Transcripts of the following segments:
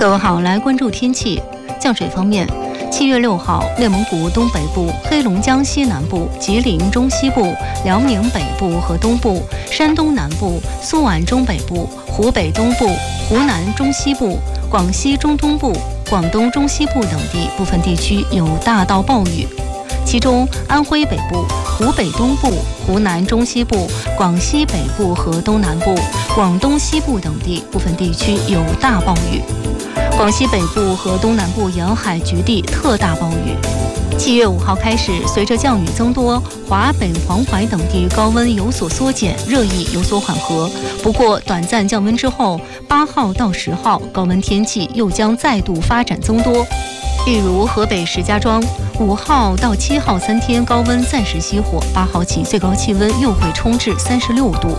各位好，来关注天气。降水方面，7月6号，内蒙古东北部、黑龙江西南部、吉林中西部、辽宁北部和东部、山东南部、苏皖中北部、湖北东部、湖南中西部、广西中东部、广东中西部等地部分地区有大到暴雨，其中安徽北部、湖北东部、湖南中西部、广西北部和东南部、广东西部等地部分地区有大暴雨。广西北部和东南部沿海局地特大暴雨。7月5号开始，随着降雨增多，华北、黄淮等地高温有所缩减，热意有所缓和。不过，短暂降温之后，8号到10号高温天气又将再度发展增多。例如，河北石家庄5号到7号3天高温暂时熄火，8号起最高气温又会冲至36度。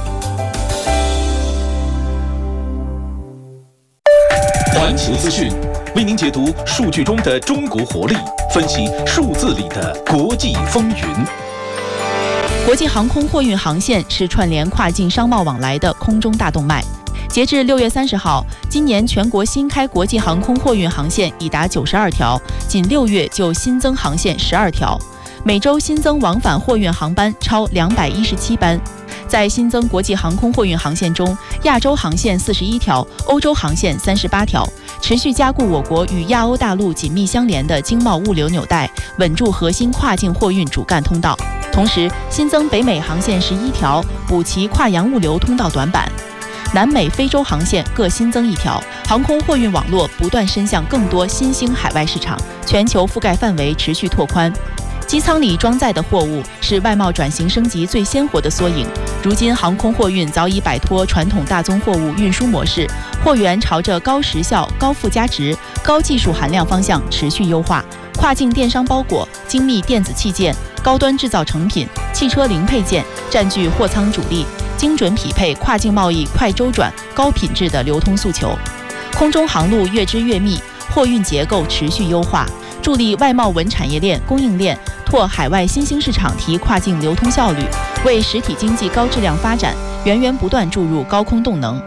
环球资讯为您解读数据中的中国活力，分析数字里的国际风云。 国际航空货运航线是串联跨境商贸往来的空中大动脉。截至6月30号，今年全国新开国际航空货运航线已达92条，仅6月就新增航线12条，每周新增往返货运航班超217班。在新增国际航空货运航线中，亚洲航线41条，欧洲航线38条，持续加固我国与亚欧大陆紧密相连的经贸物流纽带，稳住核心跨境货运主干通道。同时，新增北美航线11条，补齐跨洋物流通道短板。南美、非洲航线各新增1条，航空货运网络不断伸向更多新兴海外市场，全球覆盖范围持续拓宽。机舱里装载的货物是外贸转型升级最鲜活的缩影。如今，航空货运早已摆脱传统大宗货物运输模式，货源朝着高时效、高附加值、高技术含量方向持续优化。跨境电商包裹、精密电子器件、高端制造成品、汽车零配件占据货仓主力，精准匹配跨境贸易快周转、高品质的流通诉求。空中航路越织越密，货运结构持续优化，助力外贸稳产业链、供应链拓海外新兴市场，提跨境流通效率，为实体经济高质量发展源源不断注入高空动能。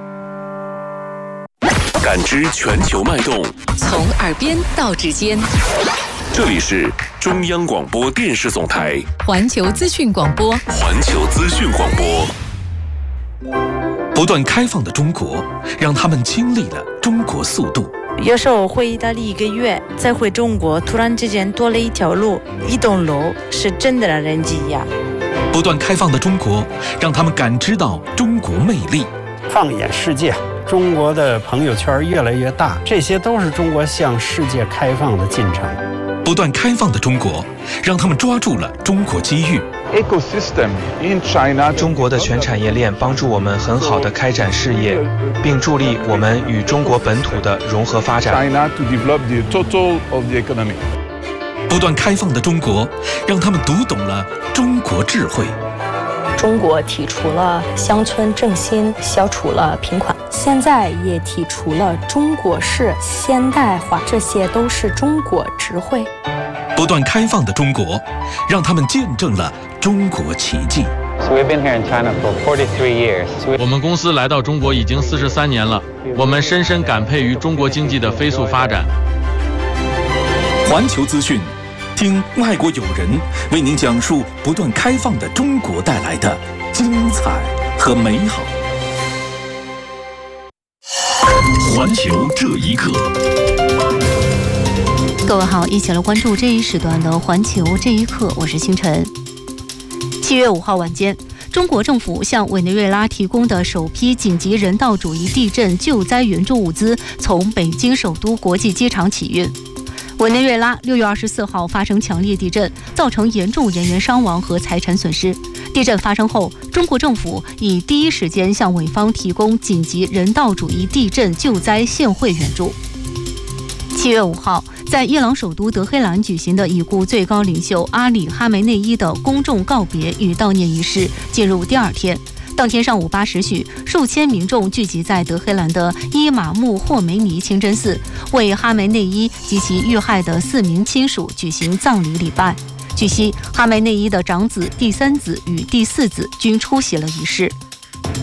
感知全球脉动， 从耳边到指尖。 这里是中央广播电视总台环球资讯广播。 环球资讯广播。不断开放的中国，让他们经历了中国速度。 有时候回意大利1个月，再回中国，突然之间多了一条路、一栋楼，是真的让人惊讶。 不断开放的中国，让他们感知到中国魅力。 放眼世界，中国的朋友圈越来越大，这些都是中国向世界开放的进程。 不断开放的中国，让他们抓住了中国机遇。 中国的全产业链帮助我们很好的开展事业，并助力我们与中国本土的融合发展。 不断开放的中国，让他们读懂了中国智慧。 中国提出了乡村振兴，消除了贫困，现在也提出了中国式现代化，这些都是中国智慧。 不断开放的中国，让他们见证了中国奇迹。 我们公司来到中国已经43年了，我们深深感佩于中国经济的飞速发展。 环球资讯，听外国友人为您讲述不断开放的中国带来的精彩和美好。环球这一刻。 各位好，一起来关注这一时段的环球这一刻，我是星辰。7月5号晚间，中国政府向委内瑞拉提供的首批紧急人道主义地震救灾援助物资从北京首都国际机场起运。委内瑞拉6月24号发生强烈地震，造成严重人员伤亡和财产损失。地震发生后，中国政府已第一时间向委方提供紧急人道主义地震救灾现汇援助。7月5号，在伊朗首都德黑兰举行的已故最高领袖阿里·哈梅内伊的公众告别与悼念仪式进入第2天。当天上午8时许，数千民众聚集在德黑兰的伊玛目霍梅尼清真寺，为哈梅内伊及其遇害的4名亲属举行葬礼礼拜。据悉，哈梅内伊的长子、第3子与第4子均出席了仪式。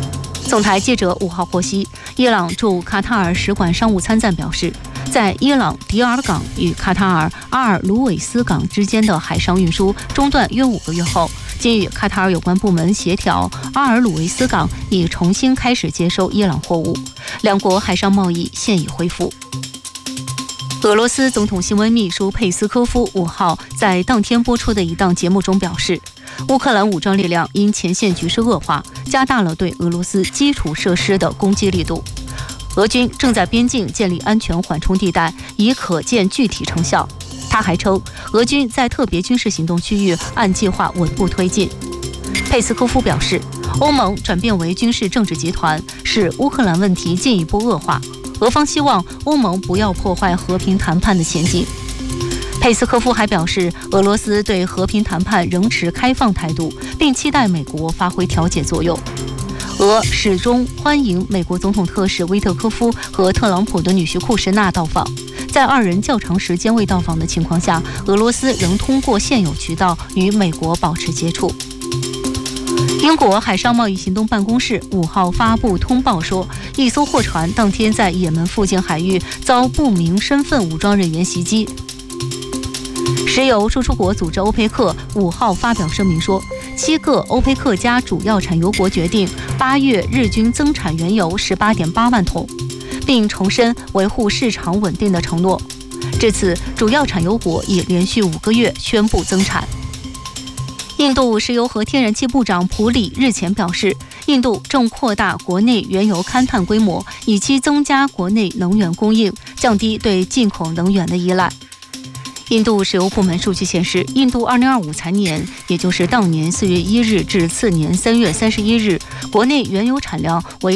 总台记者5号获悉，伊朗驻卡塔尔使馆商务参赞表示，在伊朗迪尔港与卡塔尔阿尔鲁韦斯港之间的海上运输中断约5个月后，经与卡塔尔有关部门协调，阿尔鲁韦斯港已重新开始接收伊朗货物，两国海上贸易现已恢复。俄罗斯总统新闻秘书佩斯科夫5号在当天播出的一档节目中表示，乌克兰武装力量因前线局势恶化，加大了对俄罗斯基础设施的攻击力度。俄军正在边境建立安全缓冲地带，已可见具体成效。他还称，俄军在特别军事行动区域按计划稳步推进。佩斯科夫表示，欧盟转变为军事政治集团，使乌克兰问题进一步恶化。俄方希望欧盟不要破坏和平谈判的前景。佩斯科夫还表示，俄罗斯对和平谈判仍持开放态度，并期待美国发挥调解作用。俄始终欢迎美国总统特使威特科夫和特朗普的女婿库什纳到访。在2人较长时间未到访的情况下，俄罗斯仍通过现有渠道与美国保持接触。英国海上贸易行动办公室5号发布通报说，一艘货船当天在也门附近海域遭不明身份武装人员袭击。石油输出国组织欧佩克5号发表声明说，7个欧佩克加主要产油国决定8月日均增产原油18.8万桶，并重申维护市场稳定的承诺。至此，主要产油国已连续5个月宣布增产。印度石油和天然气部长普里日前表示，印度正扩大国内原油勘探规模，以期增加国内能源供应，降低对进口能源的依赖。印度石油部门数据显示，印度2025财年，也就是当年4月1日至次年3月31日，国内原油产量为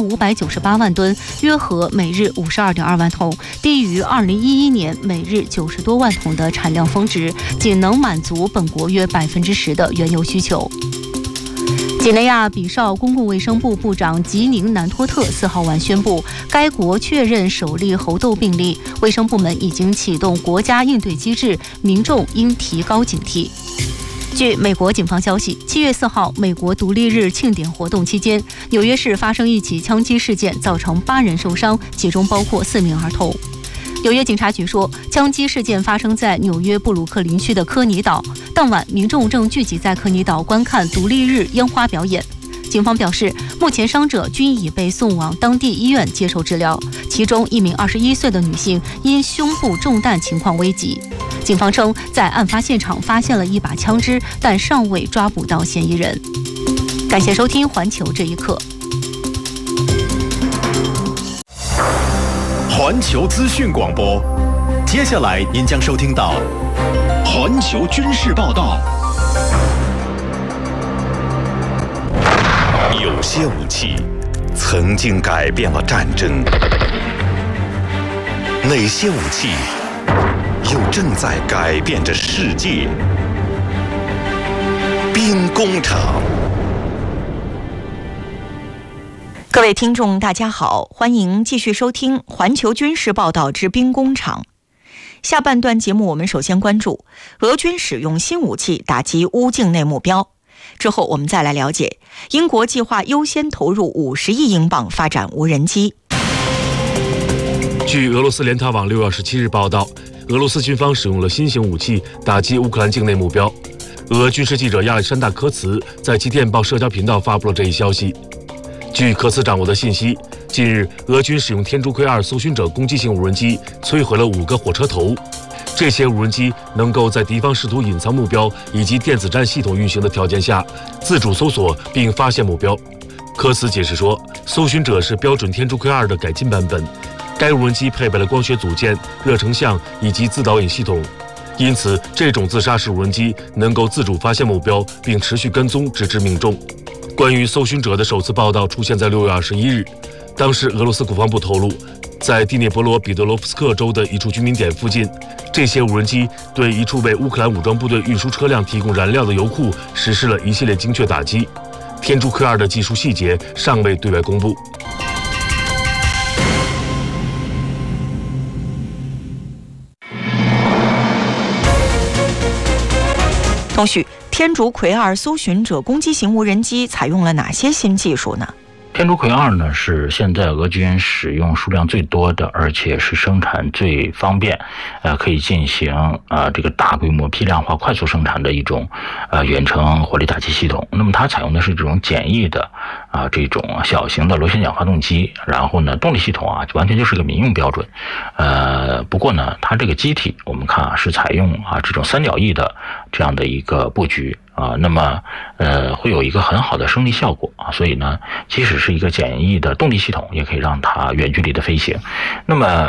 2598万吨，约合每日52.2万桶，低于2011年每日90多万桶的产量峰值，仅能满足本国约10%的原油需求。几内亚比绍公共卫生部部长吉宁南托特4号晚宣布，该国确认首例猴痘病例，卫生部门已经启动国家应对机制，民众应提高警惕。据美国警方消息，7月4号美国独立日庆典活动期间，纽约市发生一起枪击事件，造成8人受伤，其中包括4名儿童。纽约警察局说，枪击事件发生在纽约布鲁克林区的科尼岛，当晚民众正聚集在科尼岛观看独立日烟花表演。警方表示，目前伤者均已被送往当地医院接受治疗，其中1名21岁的女性因胸部中弹情况危急。警方称，在案发现场发现了一把枪支，但尚未抓捕到嫌疑人。感谢收听《环球这一刻》。 环球资讯广播，接下来您将收听到环球军事报道。有些武器曾经改变了战争，哪些武器又正在改变着世界？兵工厂。 各位听众大家好，欢迎继续收听环球军事报道之兵工厂。下半段节目我们首先关注俄军使用新武器打击乌境内目标，之后我们再来了解英国计划优先投入50亿英镑发展无人机。 据俄罗斯联塔网6月27日报道，俄罗斯军方使用了新型武器打击乌克兰境内目标。俄军事记者亚历山大·科茨在其电报社交频道发布了这一消息。据科茨掌握的信息，近日俄军使用天竺葵2搜寻者攻击型无人机摧毁了5个火车头。这些无人机能够在敌方试图隐藏目标以及电子战系统运行的条件下自主搜索并发现目标。科茨解释说，搜寻者是标准天竺葵2的改进版本，该无人机配备了光学组件、热成像以及自导引系统，因此这种自杀式无人机能够自主发现目标并持续跟踪直至命中。关于搜寻者的首次报道出现在6月21日，当时俄罗斯国防部透露，在第聂伯罗彼得罗夫斯克州的一处居民点附近，这些无人机对一处为乌克兰武装部队运输车辆提供燃料的油库实施了一系列精确打击。天竺葵2的技术细节尚未对外公布。 同许，天竺葵2搜寻者攻击型无人机采用了哪些新技术呢？ 天竺葵2呢是现在俄军使用数量最多的，而且是生产最方便，可以进行这个大规模批量化、快速生产的一种远程火力打击系统。那么它采用的是这种简易的这种小型的螺旋桨发动机，然后呢动力系统完全就是个民用标准。不过呢它这个机体我们看是采用这种三角翼的这样的一个布局。那么会有一个很好的升力效果所以呢，即使是一个简易的动力系统，也可以让它远距离的飞行。那么